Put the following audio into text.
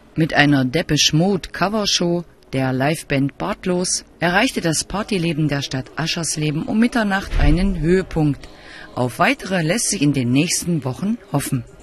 Mit einer Depeche Mode Covershow der Liveband Bartlos erreichte das Partyleben der Stadt Aschersleben um Mitternacht einen Höhepunkt. Auf weitere lässt sich in den nächsten Wochen hoffen.